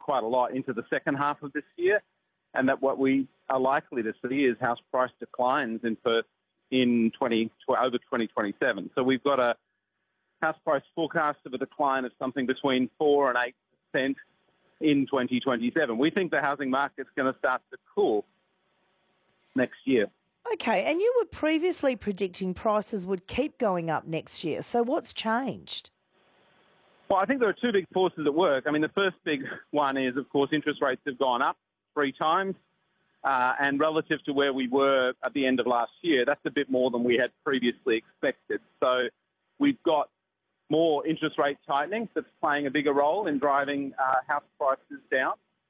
quite a lot into the second half of this year, and that what we are likely to see is house price declines in Perth over 2027. So we've got a house price forecast of a decline of something between 4 and 8% in 2027. We think the housing market's going to start to cool next year. Okay, and you were previously predicting prices would keep going up next year. So what's changed? Well, I think there are two big forces at work. I mean, the first big one is, of course, interest rates have gone up 3 times. And relative to where we were at the end of last year, that's a bit more than we had previously expected. So we've got more interest rate tightening that's playing a bigger role in driving house prices down.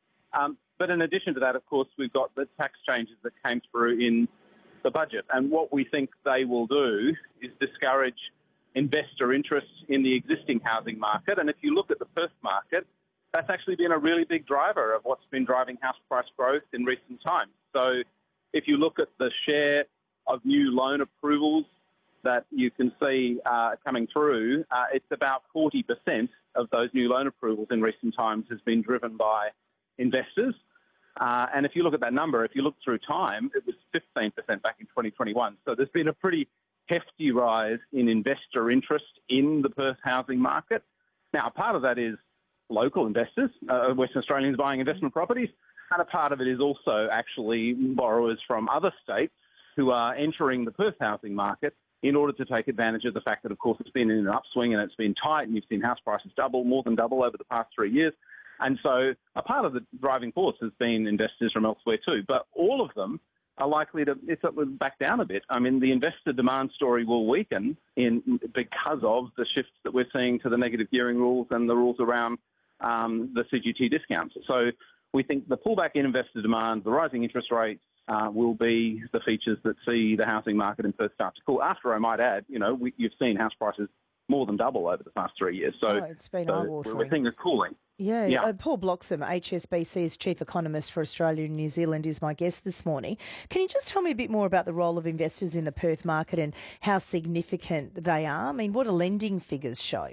But in addition to that, of course, we've got the tax changes that came through in the budget. And what we think they will do is discourage investor interest in the existing housing market. And if you look at the Perth market, that's actually been a really big driver of what's been driving house price growth in recent times. So if you look at the share of new loan approvals that you can see coming through, it's about 40% of those new loan approvals in recent times has been driven by investors. And if you look at that number, if you look through time, it was 15% back in 2021. So there's been a pretty hefty rise in investor interest in the Perth housing market. Now, part of that is local investors, Western Australians buying investment properties, and a part of it is also actually borrowers from other states who are entering the Perth housing market in order to take advantage of the fact that, of course, it's been in an upswing and it's been tight, and you've seen house prices more than double over the past 3 years. And so a part of the driving force has been investors from elsewhere too, but all of them are likely to back down a bit. I mean, the investor demand story will weaken because of the shifts that we're seeing to the negative gearing rules and the rules around the CGT discounts. So we think the pullback in investor demand, the rising interest rates will be the features that see the housing market in Perth start to cool. After, I might add, you've seen house prices more than double over the past 3 years. So it's been eye-watering. We're seeing a cooling. Yeah. Paul Bloxham, HSBC's Chief Economist for Australia and New Zealand, is my guest this morning. Can you just tell me a bit more about the role of investors in the Perth market and how significant they are? I mean, what do lending figures show?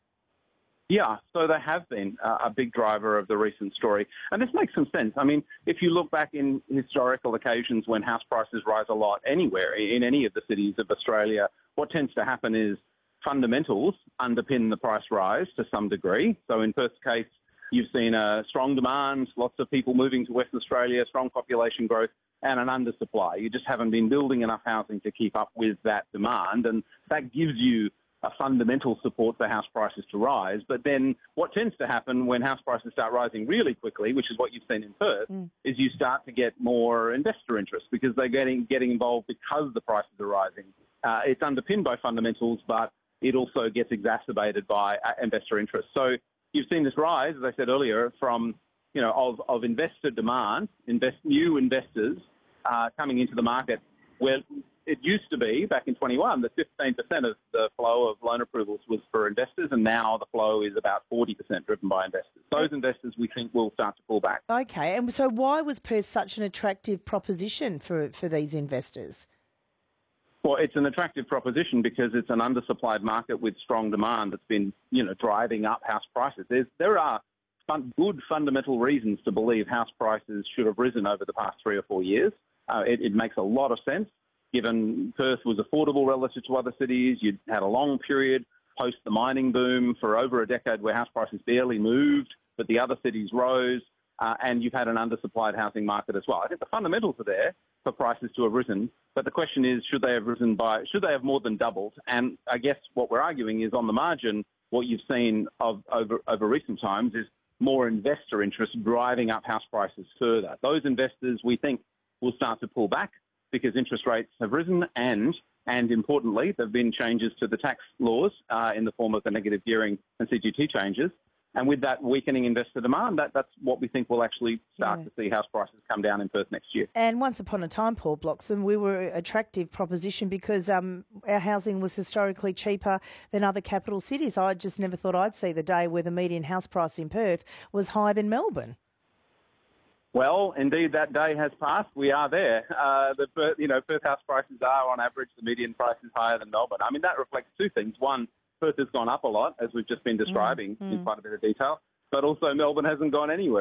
Yeah, so they have been a big driver of the recent story. And this makes some sense. I mean, if you look back in historical occasions when house prices rise a lot anywhere, in any of the cities of Australia, what tends to happen is fundamentals underpin the price rise to some degree. So in Perth's case, you've seen a strong demand, lots of people moving to Western Australia, strong population growth, and an undersupply. You just haven't been building enough housing to keep up with that demand, and that gives you a fundamental support for house prices to rise. But then what tends to happen when house prices start rising really quickly, which is what you've seen in Perth, is you start to get more investor interest because they're getting involved because the prices are rising. It's underpinned by fundamentals, but it also gets exacerbated by investor interest. So you've seen this rise, as I said earlier, from of investor demand, new investors coming into the market, where it used to be back in 21 that 15% of the flow of loan approvals was for investors, and now the flow is about 40% driven by investors. Those investors we think will start to pull back. Okay, and so why was Perth such an attractive proposition for these investors? Well, it's an attractive proposition because it's an undersupplied market with strong demand that's been, driving up house prices. There are good fundamental reasons to believe house prices should have risen over the past 3 or 4 years. It makes a lot of sense, given Perth was affordable relative to other cities. You'd had a long period post the mining boom for over a decade where house prices barely moved, but the other cities rose, and you've had an undersupplied housing market as well. I think the fundamentals are there for prices to have risen, but the question is, should they have more than doubled? And I guess what we're arguing is, on the margin, what you've seen over recent times is more investor interest driving up house prices further. Those investors, we think, will start to pull back because interest rates have risen, and importantly, there have been changes to the tax laws in the form of the negative gearing and CGT changes. And with that weakening investor demand, that's what we think will actually start to see house prices come down in Perth next year. And once upon a time, Paul Bloxham, we were an attractive proposition because our housing was historically cheaper than other capital cities. I just never thought I'd see the day where the median house price in Perth was higher than Melbourne. Well, indeed, that day has passed. We are there. Perth house prices are, on average, the median price is higher than Melbourne. I mean, that reflects two things. One, Perth has gone up a lot, as we've just been describing in quite a bit of detail, but also Melbourne hasn't gone anywhere.